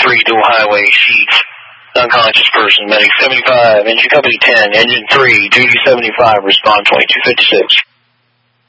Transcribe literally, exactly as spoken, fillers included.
three, dual highway, sheets, unconscious person, medic seventy-five, engine company ten, engine three, duty seventy-five, respond twenty-two fifty-six.